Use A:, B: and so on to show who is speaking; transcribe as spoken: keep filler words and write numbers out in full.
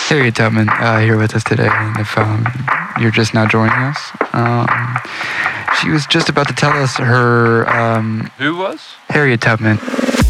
A: Harriet Tubman uh, here with us today, and if um, you're just now joining us, um, she was just about to tell us her... Um,
B: Who was?
A: Harriet Tubman.